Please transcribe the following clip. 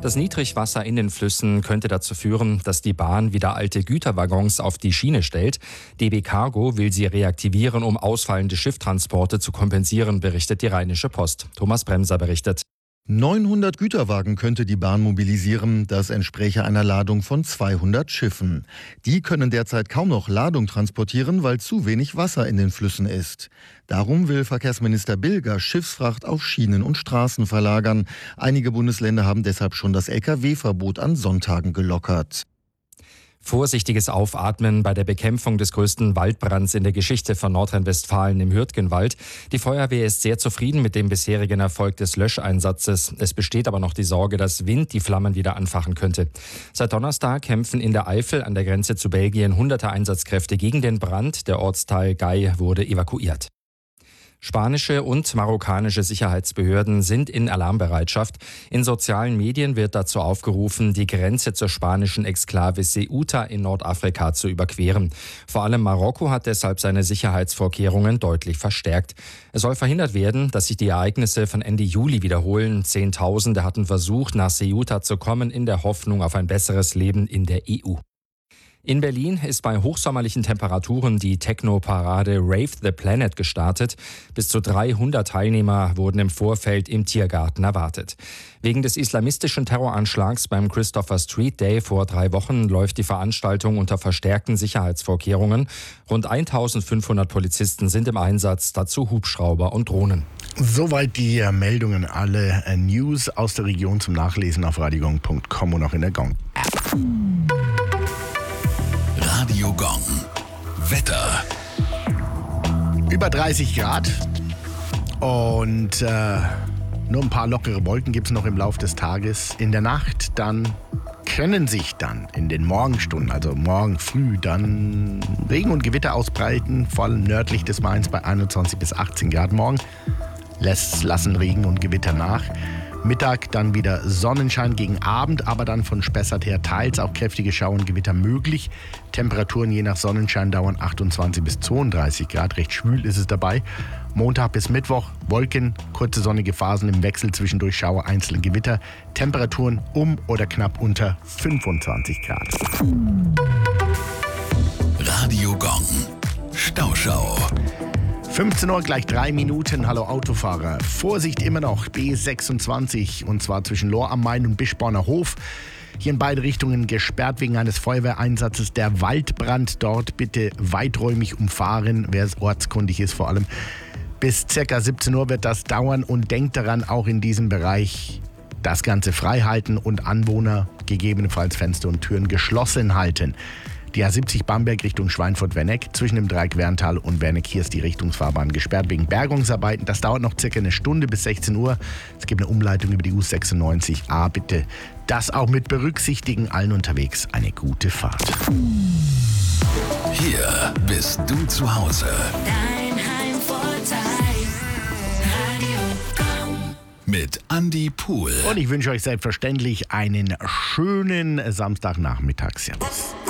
Das Niedrigwasser in den Flüssen könnte dazu führen, dass die Bahn wieder alte Güterwaggons auf die Schiene stellt. DB Cargo will sie reaktivieren, um ausfallende Schifftransporte zu kompensieren, berichtet die Rheinische Post. Thomas Bremser berichtet. 900 Güterwagen könnte die Bahn mobilisieren. Das entspräche einer Ladung von 200 Schiffen. Die können derzeit kaum noch Ladung transportieren, weil zu wenig Wasser in den Flüssen ist. Darum will Verkehrsminister Bilger Schiffsfracht auf Schienen und Straßen verlagern. Einige Bundesländer haben deshalb schon das Lkw-Verbot an Sonntagen gelockert. Vorsichtiges Aufatmen bei der Bekämpfung des größten Waldbrands in der Geschichte von Nordrhein-Westfalen im Hürtgenwald. Die Feuerwehr ist sehr zufrieden mit dem bisherigen Erfolg des Löscheinsatzes. Es besteht aber noch die Sorge, dass Wind die Flammen wieder anfachen könnte. Seit Donnerstag kämpfen in der Eifel an der Grenze zu Belgien hunderte Einsatzkräfte gegen den Brand. Der Ortsteil Gay wurde evakuiert. Spanische und marokkanische Sicherheitsbehörden sind in Alarmbereitschaft. In sozialen Medien wird dazu aufgerufen, die Grenze zur spanischen Exklave Ceuta in Nordafrika zu überqueren. Vor allem Marokko hat deshalb seine Sicherheitsvorkehrungen deutlich verstärkt. Es soll verhindert werden, dass sich die Ereignisse von Ende Juli wiederholen. Zehntausende hatten versucht, nach Ceuta zu kommen, in der Hoffnung auf ein besseres Leben in der EU. In Berlin ist bei hochsommerlichen Temperaturen die Techno-Parade Rave the Planet gestartet. Bis zu 300 Teilnehmer wurden im Vorfeld im Tiergarten erwartet. Wegen des islamistischen Terroranschlags beim Christopher Street Day vor 3 Wochen läuft die Veranstaltung unter verstärkten Sicherheitsvorkehrungen. Rund 1500 Polizisten sind im Einsatz, dazu Hubschrauber und Drohnen. Soweit die Meldungen, alle News aus der Region zum Nachlesen auf radiogong.com und auch in der Gong-App. Radio Gong. Wetter. Über 30 Grad und nur ein paar lockere Wolken gibt es noch im Laufe des Tages. In der Nacht dann können sich dann in den Morgenstunden, also morgen früh, dann Regen und Gewitter ausbreiten, vor allem nördlich des Mains bei 21 bis 18 Grad. Morgen lassen Regen und Gewitter nach. Mittag dann wieder Sonnenschein gegen Abend, aber dann von Spessart her teils auch kräftige Schauer und Gewitter möglich. Temperaturen je nach Sonnenschein dauern 28 bis 32 Grad. Recht schwül ist es dabei. Montag bis Mittwoch Wolken, kurze sonnige Phasen im Wechsel zwischendurch Schauer, einzelne Gewitter. Temperaturen um oder knapp unter 25 Grad. Radio Gong. Stauschau. 15 Uhr, gleich 3 Minuten. Hallo Autofahrer. Vorsicht immer noch, B26 und zwar zwischen Lohr am Main und Bischborner Hof. Hier in beide Richtungen gesperrt wegen eines Feuerwehreinsatzes. Der Waldbrand dort bitte weiträumig umfahren, wer es ortskundig ist vor allem. Bis ca. 17 Uhr wird das dauern und denkt daran, auch in diesem Bereich das Ganze frei halten und Anwohner gegebenenfalls Fenster und Türen geschlossen halten. Die A70 Bamberg Richtung Schweinfurt-Werneck, zwischen dem Dreieck Werntal und Werneck, hier ist die Richtungsfahrbahn gesperrt wegen Bergungsarbeiten. Das dauert noch circa eine Stunde bis 16 Uhr. Es gibt eine Umleitung über die U96A. Bitte das auch mit berücksichtigen. Allen unterwegs eine gute Fahrt. Hier bist du zu Hause. Dein Heimvorteil. Radio Gong. Mit Andi Pohl. Und ich wünsche euch selbstverständlich einen schönen Samstagnachmittag. Servus.